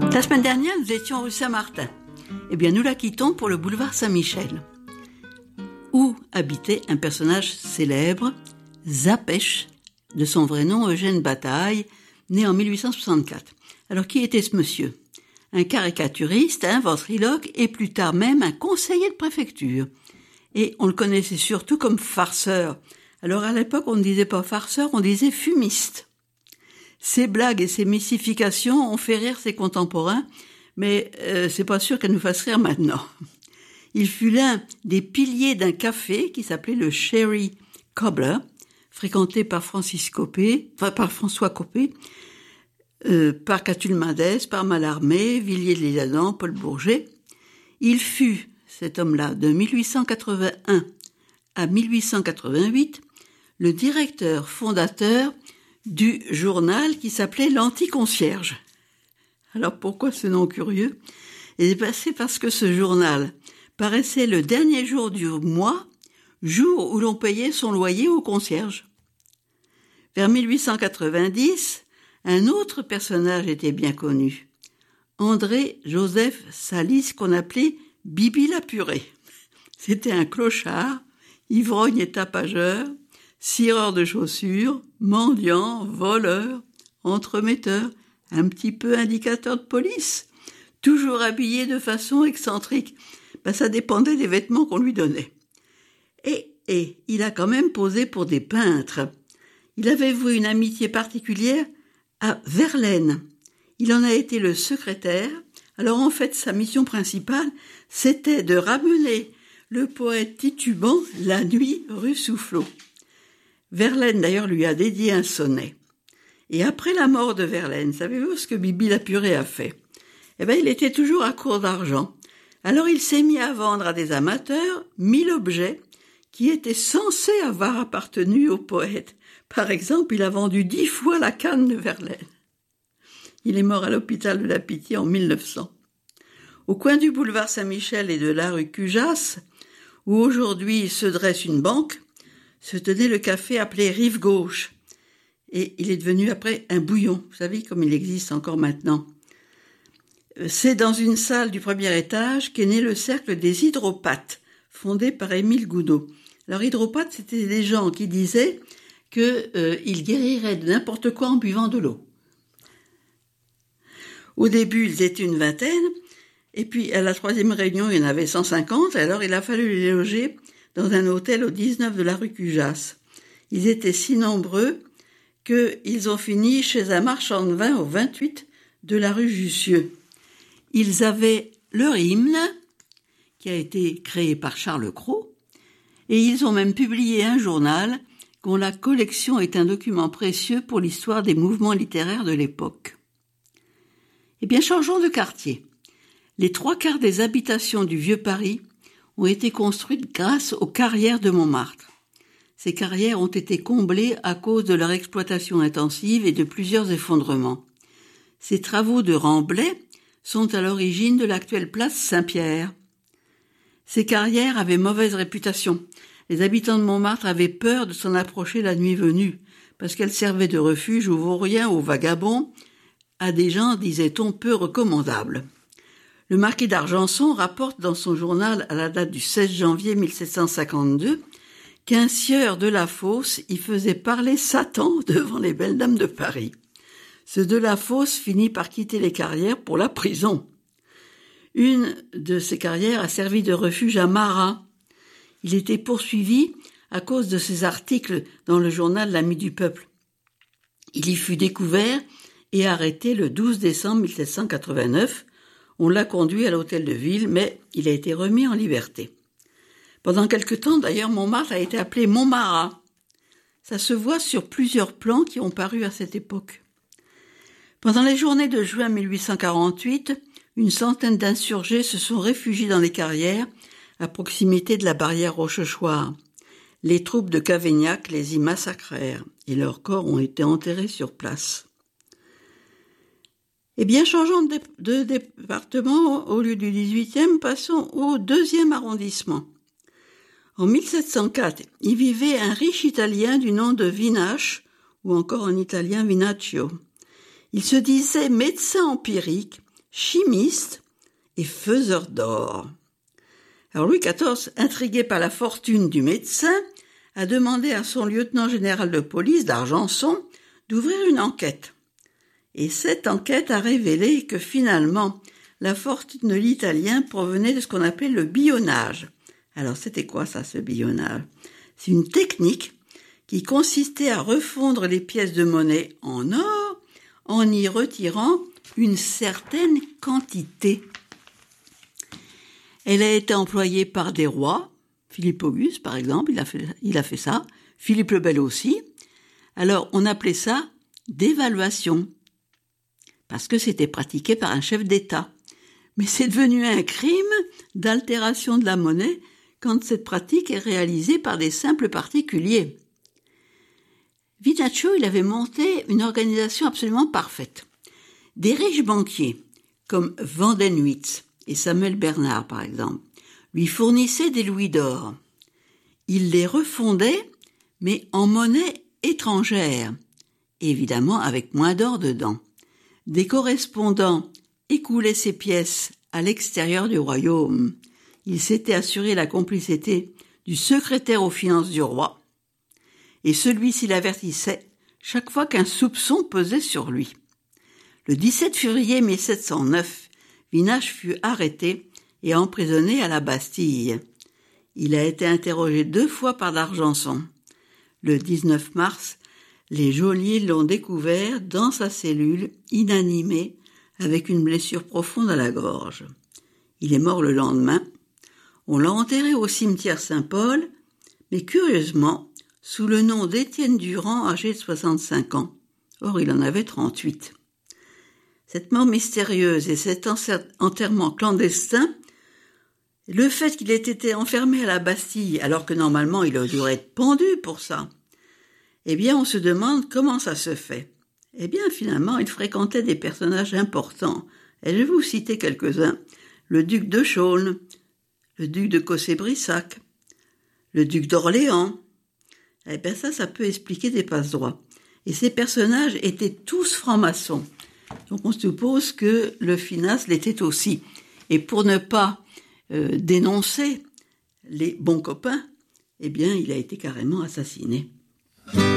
La semaine dernière, nous étions rue Saint-Martin. Eh bien, nous la quittons pour le boulevard Saint-Michel, où habitait un personnage célèbre, Zapech, de son vrai nom Eugène Bataille, né en 1864. Alors, qui était ce monsieur ? Un caricaturiste, un ventriloque et plus tard même un conseiller de préfecture. Et on le connaissait surtout comme farceur. Alors, à l'époque, on ne disait pas farceur, on disait fumiste. Ces blagues et ces mystifications ont fait rire ses contemporains, mais c'est pas sûr qu'elles nous fassent rire maintenant. Il fut l'un des piliers d'un café qui s'appelait le Sherry Cobbler, fréquenté par par François Copé, par Catulle Mendès, par Mallarmé, Villiers de l'Isle-Adam, Paul Bourget. Il fut, cet homme-là, de 1881 à 1888, le directeur fondateur du journal qui s'appelait l'Anti-Concierge. Alors pourquoi ce nom curieux ? C'est parce que ce journal paraissait le dernier jour du mois, jour où l'on payait son loyer au concierge. Vers 1890, un autre personnage était bien connu, André-Joseph Salis, qu'on appelait Bibi la Purée. C'était un clochard, ivrogne et tapageur, cireur de chaussures, mendiant, voleur, entremetteur, un petit peu indicateur de police, toujours habillé de façon excentrique. Ça dépendait des vêtements qu'on lui donnait. Et il a quand même posé pour des peintres. Il avait voué une amitié particulière à Verlaine. Il en a été le secrétaire. Alors en fait, sa mission principale, c'était de ramener le poète titubant la nuit rue Soufflot. Verlaine, d'ailleurs, lui a dédié un sonnet. Et après la mort de Verlaine, savez-vous ce que Bibi la Purée a fait ? Il était toujours à court d'argent. Alors il s'est mis à vendre à des amateurs 1000 objets qui étaient censés avoir appartenu au poète. Par exemple, il a vendu 10 fois la canne de Verlaine. Il est mort à l'hôpital de la Pitié en 1900. Au coin du boulevard Saint-Michel et de la rue Cujas, où aujourd'hui se dresse une banque, se tenait le café appelé Rive Gauche. Et il est devenu après un bouillon, vous savez, comme il existe encore maintenant. C'est dans une salle du premier étage qu'est né le cercle des hydropathes, fondé par Émile Goudot. Alors hydropathes, c'était des gens qui disaient qu'ils guériraient de n'importe quoi en buvant de l'eau. Au début, ils étaient une vingtaine, et puis à la troisième réunion, il y en avait 150, alors il a fallu les loger dans un hôtel au 19 de la rue Cujas. Ils étaient si nombreux qu'ils ont fini chez un marchand de vin au 28 de la rue Jussieu. Ils avaient leur hymne, qui a été créé par Charles Cros, et ils ont même publié un journal dont la collection est un document précieux pour l'histoire des mouvements littéraires de l'époque. Eh bien, changeons de quartier. Les 3/4 des habitations du Vieux Paris ont été construites grâce aux carrières de Montmartre. Ces carrières ont été comblées à cause de leur exploitation intensive et de plusieurs effondrements. Ces travaux de remblai sont à l'origine de l'actuelle place Saint-Pierre. Ces carrières avaient mauvaise réputation. Les habitants de Montmartre avaient peur de s'en approcher la nuit venue, parce qu'elles servaient de refuge aux vauriens, aux vagabonds, à des gens, disait-on, peu recommandables. Le marquis d'Argenson rapporte dans son journal à la date du 16 janvier 1752 qu'un sieur de la Fosse y faisait parler Satan devant les belles dames de Paris. Ce de la Fosse finit par quitter les carrières pour la prison. Une de ces carrières a servi de refuge à Marat. Il était poursuivi à cause de ses articles dans le journal L'Ami du Peuple. Il y fut découvert et arrêté le 12 décembre 1789. On l'a conduit à l'hôtel de ville, mais il a été remis en liberté. Pendant quelque temps, d'ailleurs, Montmartre a été appelé Montmarat. Ça se voit sur plusieurs plans qui ont paru à cette époque. Pendant les journées de juin 1848, une centaine d'insurgés se sont réfugiés dans les carrières à proximité de la barrière Rochechouart. Les troupes de Cavaignac les y massacrèrent et leurs corps ont été enterrés sur place. Eh bien, changeons de département, au lieu du 18e, passons au 2e arrondissement. En 1704, y vivait un riche Italien du nom de Vinache, ou encore en italien Vinaccio. Il se disait médecin empirique, chimiste et faiseur d'or. Alors Louis XIV, intrigué par la fortune du médecin, a demandé à son lieutenant général de police d'Argenson d'ouvrir une enquête. Et cette enquête a révélé que finalement, la fortune de l'Italien provenait de ce qu'on appelait le billonnage. Alors c'était quoi ça, ce billonnage? C'est une technique qui consistait à refondre les pièces de monnaie en or en y retirant une certaine quantité. Elle a été employée par des rois, Philippe Auguste par exemple, il a fait ça, Philippe le Bel aussi. Alors on appelait ça dévaluation, parce que c'était pratiqué par un chef d'État. Mais c'est devenu un crime d'altération de la monnaie quand cette pratique est réalisée par des simples particuliers. Vinaccio, il avait monté une organisation absolument parfaite. Des riches banquiers, comme Vandenhuitz et Samuel Bernard par exemple, lui fournissaient des louis d'or. Il les refondait, mais en monnaie étrangère, évidemment avec moins d'or dedans. Des correspondants écoulaient ces pièces à l'extérieur du royaume. Il s'était assuré la complicité du secrétaire aux finances du roi, et celui-ci l'avertissait chaque fois qu'un soupçon pesait sur lui. Le 17 février 1709, Vinache fut arrêté et emprisonné à la Bastille. Il a été interrogé 2 fois par d'Argenson. Le 19 mars, les geôliers l'ont découvert dans sa cellule, inanimé, avec une blessure profonde à la gorge. Il est mort le lendemain. On l'a enterré au cimetière Saint-Paul, mais curieusement, sous le nom d'Étienne Durand, âgé de 65 ans. Or, il en avait 38. Cette mort mystérieuse et cet enterrement clandestin, le fait qu'il ait été enfermé à la Bastille, alors que normalement il aurait être pendu pour ça, eh bien on se demande comment ça se fait. Eh bien finalement il fréquentait des personnages importants, et je vais vous citer quelques-uns. Le duc de Chaulnes, le duc de Cossé-Brissac, le duc d'Orléans. Eh bien ça peut expliquer des passe-droits. Et ces personnages étaient tous francs-maçons. Donc on suppose que le Finas l'était aussi. Et pour ne pas dénoncer les bons copains, eh bien il a été carrément assassiné.